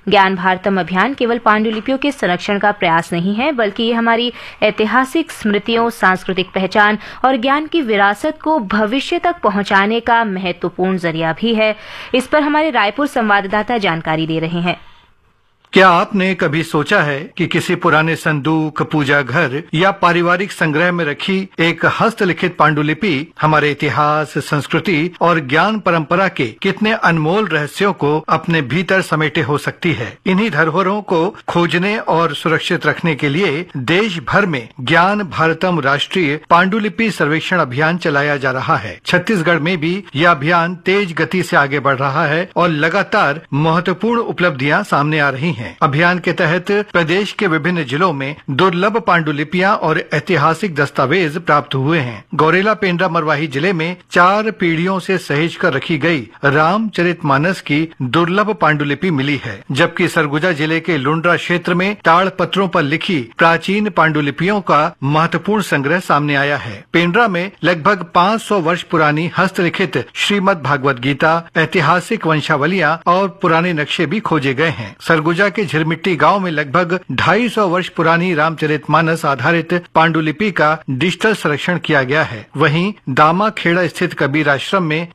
ज्ञान भारतम अभियान केवल पांडुलिपियों के संरक्षण का प्रयास नहीं है, बल्कि ये हमारी ऐतिहासिक स्मृतियों, सांस्कृतिक पहचान और ज्ञान की विरासत को भविष्य तक पहुंचाने का महत्वपूर्ण जरिया भी है। इस पर हमारे रायपुर संवाददाता जानकारी दे रहे हैं। क्या आपने कभी सोचा है कि किसी पुराने संदूक, पूजा घर या पारिवारिक संग्रह में रखी एक हस्तलिखित पांडुलिपि हमारे इतिहास, संस्कृति और ज्ञान परंपरा के कितने अनमोल रहस्यों को अपने भीतर समेटे हो सकती है? इन्हीं धरोहरों को खोजने और सुरक्षित रखने के लिए देश भर में ज्ञान भारतम राष्ट्रीय पांडुलिपि सर्वेक्षण अभियान चलाया जा रहा है। छत्तीसगढ़ में भी यह अभियान तेज गति से आगे बढ़ रहा है और लगातार महत्वपूर्ण उपलब्धियां सामने आ रही हैं। अभियान के तहत प्रदेश के विभिन्न जिलों में दुर्लभ पांडुलिपियां और ऐतिहासिक दस्तावेज प्राप्त हुए हैं। गौरेला पेंड्रा मरवाही जिले में 4 पीढ़ियों से सहेज कर रखी गई रामचरितमानस की दुर्लभ पांडुलिपि मिली है, जबकि सरगुजा जिले के लुंड्रा क्षेत्र में ताड़ पत्रों पर लिखी प्राचीन पांडुलिपियों का महत्वपूर्ण संग्रह सामने आया है। पेंड्रा में लगभग 500 वर्ष पुरानी हस्तलिखित श्रीमद् भागवत गीता, ऐतिहासिक वंशावलियां और पुराने नक्शे भी खोजे गए हैं। सरगुजा के झिरमिट्टी गांव में लगभग 250 वर्ष पुरानी रामचरितमानस आधारित पांडुलिपि का डिजिटल संरक्षण किया गया है। वहीं दामा खेड़ा स्थित कबीर आश्रम में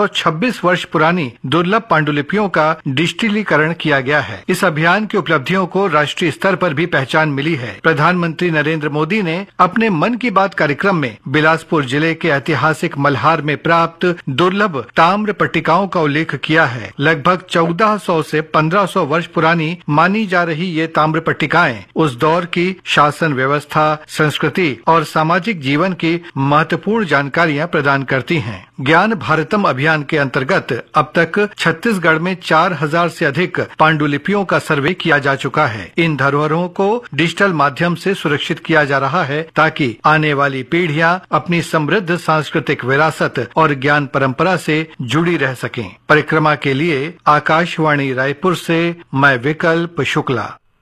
326 वर्ष पुरानी दुर्लभ पांडुलिपियों का डिजिटलीकरण किया गया है। इस अभियान की उपलब्धियों को राष्ट्रीय स्तर पर भी पहचान मिली है। प्रधानमंत्री नरेंद्र मोदी ने अपने मन की बात कार्यक्रम में बिलासपुर जिले के ऐतिहासिक मल्हार में प्राप्त दुर्लभ ताम्र पट्टिकाओं का उल्लेख किया है। लगभग 1400 से 1500 वर्ष पुरानी मानी जा रही ये ताम्र पट्टिकाएं उस दौर की शासन व्यवस्था, संस्कृति और सामाजिक जीवन की महत्वपूर्ण जानकारियां प्रदान करती हैं। ज्ञान भारतम अभियान के अंतर्गत अब तक छत्तीसगढ़ में 4000 से अधिक पांडुलिपियों का सर्वे किया जा चुका है। इन धरोहरों को डिजिटल माध्यम से सुरक्षित किया जा रहा है ताकि आने वाली पीढ़ियां अपनी समृद्ध सांस्कृतिक विरासत और ज्ञान परंपरा से जुड़ी रह सकें। परिक्रमा के लिए आकाशवाणी रायपुर से मैं विकल्प शुक्ला।